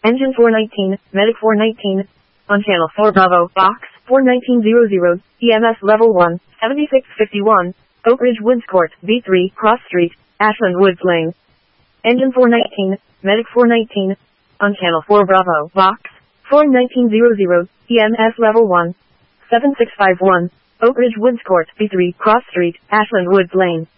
Engine 419, Medic 419. On Channel 4 Bravo, Box 41900, EMS Level 1, 7651, Oak Ridge Woods Court, B3, Cross Street, Ashland Woods Lane. Engine 419, Medic 419. On Channel 4 Bravo, Box 41900, EMS Level 1, 7651, Oak Ridge Woods Court, B3, Cross Street, Ashland Woods Lane.